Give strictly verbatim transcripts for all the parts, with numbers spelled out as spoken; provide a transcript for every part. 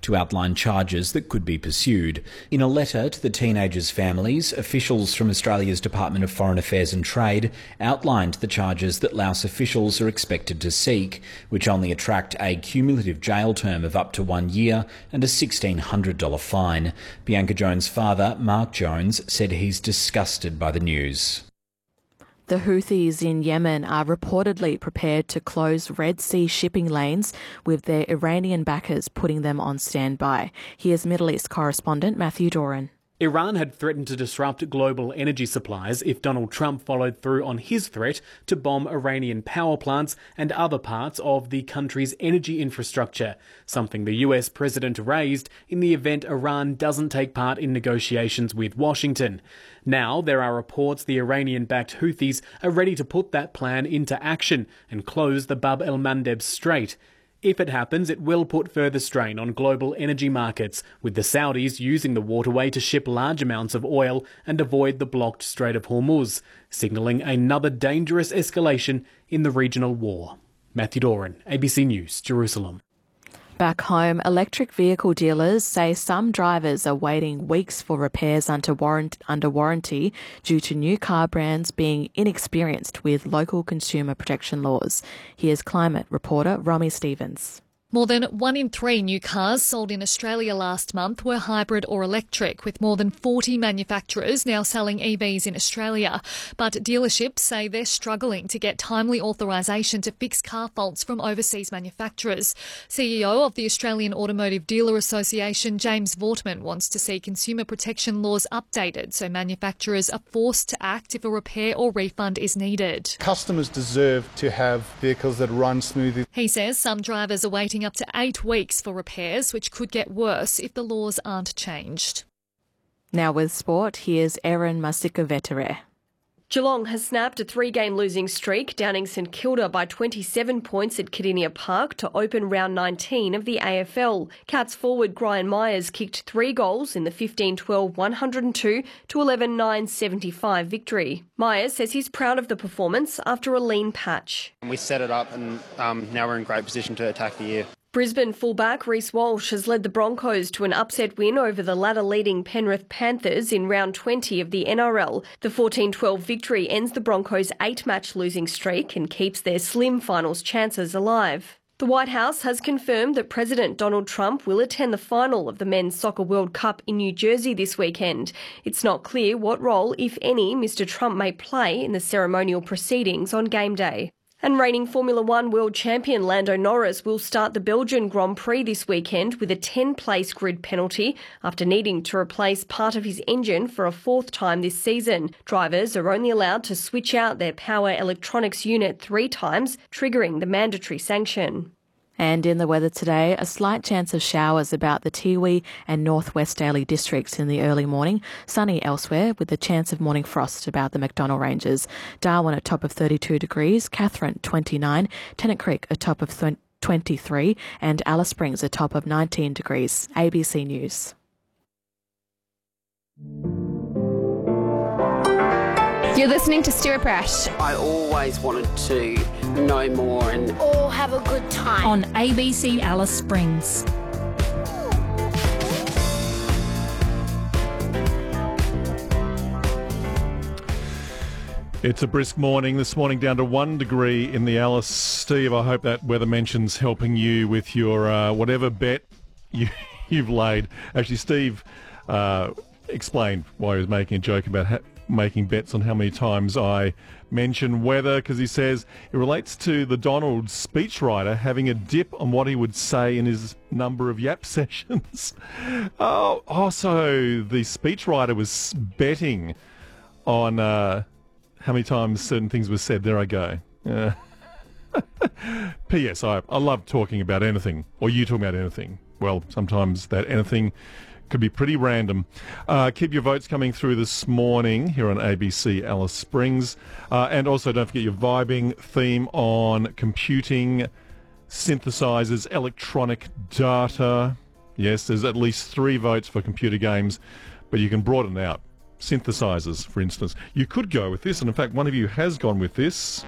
to outline charges that could be pursued. In a letter to the teenagers' families, officials from Australia's Department of Foreign Affairs and Trade outlined the charges that Laos officials are expected to seek, which only attract a cumulative jail term of up to one year and a sixteen hundred dollars fine. Bianca Jones' father, Mark Jones, said he's disgusted by the news. The Houthis in Yemen are reportedly prepared to close Red Sea shipping lanes, with their Iranian backers putting them on standby. Here's Middle East correspondent Matthew Doran. Iran had threatened to disrupt global energy supplies if Donald Trump followed through on his threat to bomb Iranian power plants and other parts of the country's energy infrastructure, something the U S president raised in the event Iran doesn't take part in negotiations with Washington. Now there are reports the Iranian-backed Houthis are ready to put that plan into action and close the Bab el-Mandeb Strait. If it happens, it will put further strain on global energy markets, with the Saudis using the waterway to ship large amounts of oil and avoid the blocked Strait of Hormuz, signalling another dangerous escalation in the regional war. Matthew Doran, A B C News, Jerusalem. Back home, electric vehicle dealers say some drivers are waiting weeks for repairs under, warrant, under warranty due to new car brands being inexperienced with local consumer protection laws. Here's climate reporter Romy Stevens. More than one in three new cars sold in Australia last month were hybrid or electric, with more than forty manufacturers now selling E Vs in Australia. But dealerships say they're struggling to get timely authorisation to fix car faults from overseas manufacturers. C E O of the Australian Automotive Dealer Association, James Vortman, wants to see consumer protection laws updated so manufacturers are forced to act if a repair or refund is needed. Customers deserve to have vehicles that run smoothly. He says some drivers are waiting up to eight weeks for repairs, which could get worse if the laws aren't changed. Now with sport, here's Erin Masikovetere. Geelong has snapped a three-game losing streak, downing St Kilda by twenty-seven points at Kardinia Park to open round nineteen of the A F L. Cats forward Brian Myers kicked three goals in the fifteen twelve one oh two to eleven nine seventy-five victory. Myers says he's proud of the performance after a lean patch. We set it up and um, now we're in great position to attack the year. Brisbane fullback Reece Walsh has led the Broncos to an upset win over the ladder-leading Penrith Panthers in round twenty of the N R L. The fourteen twelve victory ends the Broncos' eight-match losing streak and keeps their slim finals chances alive. The White House has confirmed that President Donald Trump will attend the final of the Men's Soccer World Cup in New Jersey this weekend. It's not clear what role, if any, Mister Trump may play in the ceremonial proceedings on game day. And reigning Formula One world champion Lando Norris will start the Belgian Grand Prix this weekend with a ten-place grid penalty after needing to replace part of his engine for a fourth time this season. Drivers are only allowed to switch out their power electronics unit three times, triggering the mandatory sanction. And in the weather today, a slight chance of showers about the Tiwi and North West Daly districts in the early morning. Sunny elsewhere with the chance of morning frost about the Macdonnell Ranges. Darwin a top of thirty-two degrees, Katherine twenty-nine, Tennant Creek a top of twenty-three and Alice Springs a top of nineteen degrees. A B C News. You're listening to Stuart Brash. I always wanted to know more and all have a good time on A B C Alice Springs. It's a brisk morning this morning, down to one degree in the Alice. Steve, I hope that weather mention's helping you with your uh, whatever bet you, you've laid. Actually, Steve uh, explained why he was making a joke about ha- making bets on how many times I mention weather, because he says it relates to the Donald speechwriter having a dip on what he would say in his number of yap sessions. oh, also, the speechwriter was betting on uh, how many times certain things were said. There I go. Uh, P S I, I love talking about anything, or you talking about anything. Well, sometimes that anything could be pretty random. Uh, keep your votes coming through this morning here on A B C Alice Springs. Uh, and also don't forget your vibing theme on computing, synthesizers, electronic data. Yes, there's at least three votes for computer games, but you can broaden out. Synthesizers, for instance. You could go with this, and in fact one of you has gone with this.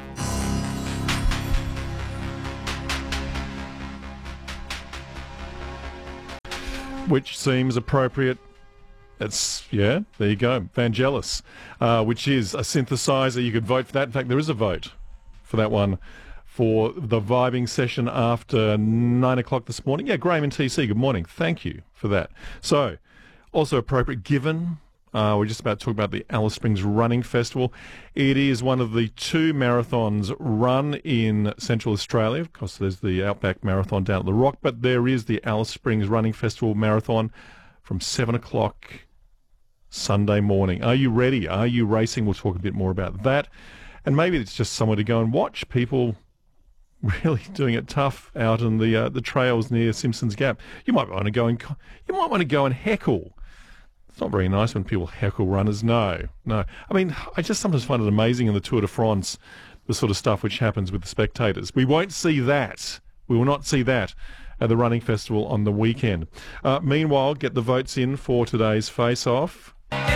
which seems appropriate. It's, yeah, there you go, Vangelis, uh, which is a synthesizer. You could vote for that. In fact, there is a vote for that one for the vibing session after nine o'clock this morning. Yeah, Graham and T C, good morning. Thank you for that. So, also appropriate given, uh, we're just about to talk about the Alice Springs Running Festival. It is one of the two marathons run in Central Australia. Of course, there's the Outback Marathon down at the Rock, but there is the Alice Springs Running Festival Marathon from seven o'clock Sunday morning. Are you ready? Are you racing? We'll talk a bit more about that. And maybe it's just somewhere to go and watch people really doing it tough out in the uh, the trails near Simpsons Gap. You might want to go and you might want to go and heckle. It's not very nice when people heckle runners. No, no. I mean, I just sometimes find it amazing in the Tour de France, the sort of stuff which happens with the spectators. We won't see that. We will not see that at the Running Festival on the weekend. Uh, meanwhile, get the votes in for today's face-off.